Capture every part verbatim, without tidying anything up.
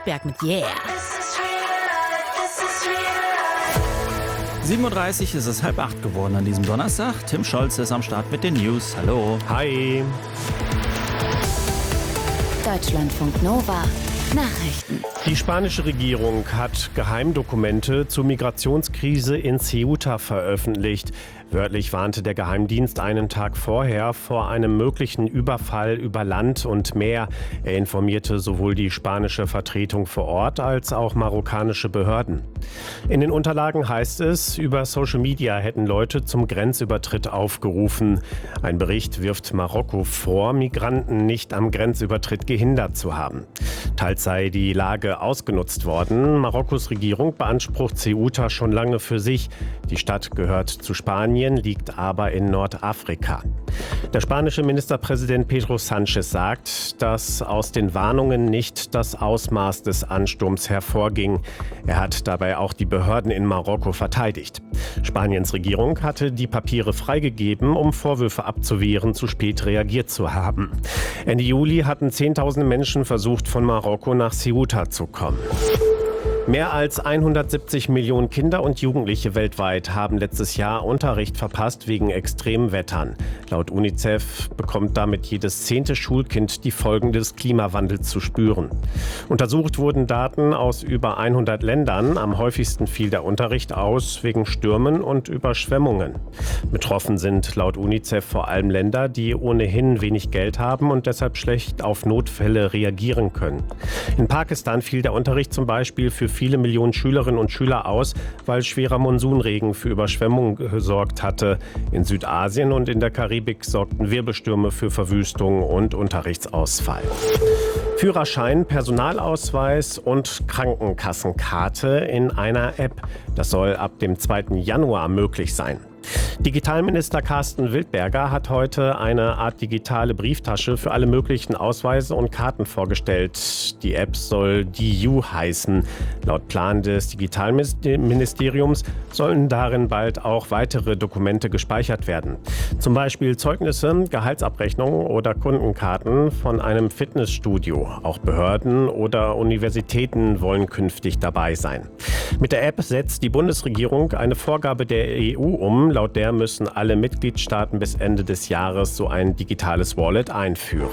Berg mit Yeah. siebenunddreißig ist es halb acht geworden an diesem Donnerstag. Tim Scholz ist am Start mit den News. Hallo. Hi. Deutschlandfunk Nova. Nachrichten. Die spanische Regierung hat Geheimdokumente zur Migrationskrise in Ceuta veröffentlicht. Wörtlich warnte der Geheimdienst einen Tag vorher vor einem möglichen Überfall über Land und Meer. Er informierte sowohl die spanische Vertretung vor Ort als auch marokkanische Behörden. In den Unterlagen heißt es, über Social Media hätten Leute zum Grenzübertritt aufgerufen. Ein Bericht wirft Marokko vor, Migranten nicht am Grenzübertritt gehindert zu haben. Teils sei die Lage ausgenutzt worden. Marokkos Regierung beansprucht Ceuta schon lange für sich. Die Stadt gehört zu Spanien, liegt aber in Nordafrika. Der spanische Ministerpräsident Pedro Sánchez sagt, dass aus den Warnungen nicht das Ausmaß des Ansturms hervorging. Er hat dabei auch die Behörden in Marokko verteidigt. Spaniens Regierung hatte die Papiere freigegeben, um Vorwürfe abzuwehren, zu spät reagiert zu haben. Ende Juli hatten Zehntausende Menschen versucht, von Marokko nach Ceuta zu kommen. Mehr als hundertsiebzig Millionen Kinder und Jugendliche weltweit haben letztes Jahr Unterricht verpasst wegen extremen Wettern. Laut UNICEF bekommt damit jedes zehnte Schulkind die Folgen des Klimawandels zu spüren. Untersucht wurden Daten aus über hundert Ländern. Am häufigsten fiel der Unterricht aus wegen Stürmen und Überschwemmungen. Betroffen sind laut UNICEF vor allem Länder, die ohnehin wenig Geld haben und deshalb schlecht auf Notfälle reagieren können. In Pakistan fiel der Unterricht zum Beispiel für viele Millionen Schülerinnen und Schüler aus, weil schwerer Monsunregen für Überschwemmungen gesorgt hatte. In Südasien und in der Karibik sorgten Wirbelstürme für Verwüstung und Unterrichtsausfall. Führerschein, Personalausweis und Krankenkassenkarte in einer App. Das soll ab dem zweiten Januar möglich sein. Digitalminister Carsten Wildberger hat heute eine Art digitale Brieftasche für alle möglichen Ausweise und Karten vorgestellt. Die App soll D U heißen. Laut Plan des Digitalministeriums sollen darin bald auch weitere Dokumente gespeichert werden. Zum Beispiel Zeugnisse, Gehaltsabrechnungen oder Kundenkarten von einem Fitnessstudio. Auch Behörden oder Universitäten wollen künftig dabei sein. Mit der App setzt die Bundesregierung eine Vorgabe der E U um. Laut der müssen alle Mitgliedstaaten bis Ende des Jahres so ein digitales Wallet einführen.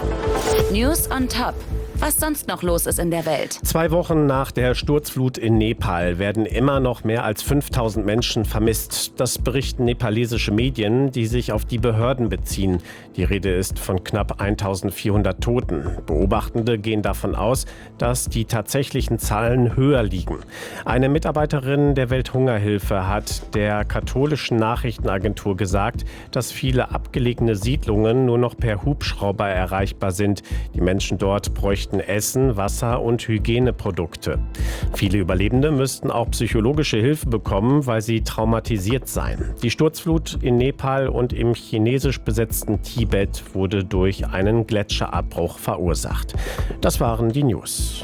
News on Top. Was sonst noch los ist in der Welt. Zwei Wochen nach der Sturzflut in Nepal werden immer noch mehr als fünftausend Menschen vermisst. Das berichten nepalesische Medien, die sich auf die Behörden beziehen. Die Rede ist von knapp eintausendvierhundert Toten. Beobachtende gehen davon aus, dass die tatsächlichen Zahlen höher liegen. Eine Mitarbeiterin der Welthungerhilfe hat der katholischen Nachrichtenagentur gesagt, dass viele abgelegene Siedlungen nur noch per Hubschrauber erreichbar sind. Die Menschen dort bräuchten Essen, Wasser und Hygieneprodukte. Viele Überlebende müssten auch psychologische Hilfe bekommen, weil sie traumatisiert seien. Die Sturzflut in Nepal und im chinesisch besetzten Tibet wurde durch einen Gletscherabbruch verursacht. Das waren die News.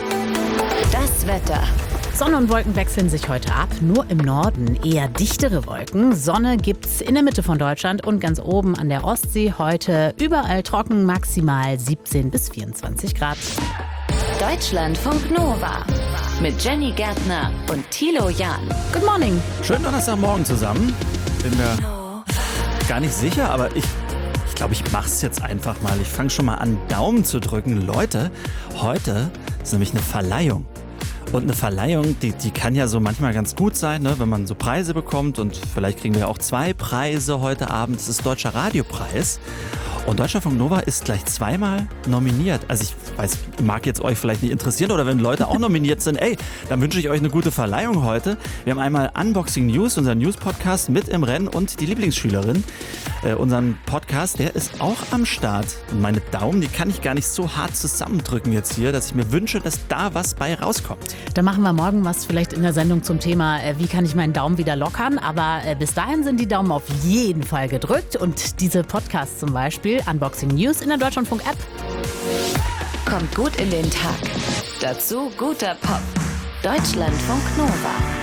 Das Wetter. Sonne und Wolken wechseln sich heute ab. Nur im Norden eher dichtere Wolken. Sonne gibt's in der Mitte von Deutschland und ganz oben an der Ostsee. Heute überall trocken, maximal siebzehn bis vierundzwanzig Grad. Deutschlandfunk Nova. Mit Jenny Gärtner und Thilo Jahn. Good morning. Schönen Donnerstagmorgen zusammen. Bin mir gar nicht sicher, aber ich, ich glaube, ich mach's jetzt einfach mal. Ich fange schon mal an, Daumen zu drücken. Leute, heute ist nämlich eine Verleihung. Und eine Verleihung, die, die kann ja so manchmal ganz gut sein, ne, wenn man so Preise bekommt. Und vielleicht kriegen wir auch zwei Preise heute Abend. Das ist Deutscher Radiopreis. Und Deutschlandfunk Nova ist gleich zweimal nominiert. Also ich weiß, mag jetzt euch vielleicht nicht interessieren oder wenn Leute auch nominiert sind, ey, dann wünsche ich euch eine gute Verleihung heute. Wir haben einmal Unboxing News, unseren News-Podcast mit im Rennen und die Lieblingsschülerin. Äh, unseren Podcast, der ist auch am Start. Und meine Daumen, die kann ich gar nicht so hart zusammendrücken jetzt hier, dass ich mir wünsche, dass da was bei rauskommt. Da machen wir morgen was vielleicht in der Sendung zum Thema, äh, wie kann ich meinen Daumen wieder lockern. Aber äh, bis dahin sind die Daumen auf jeden Fall gedrückt. Und diese Podcasts zum Beispiel, Unboxing News in der Deutschlandfunk-App. Kommt gut in den Tag. Dazu guter Pop. Deutschlandfunk Nova.